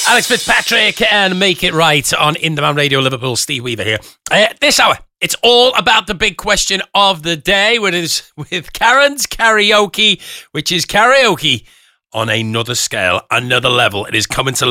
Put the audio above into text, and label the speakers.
Speaker 1: Alex Fitzpatrick and Make It Right on In Demand Radio Liverpool. Steve Weaver here. This hour, it's all about the big question of the day, which is with Karen's Karaoke, which is karaoke on another scale, another level. It is coming to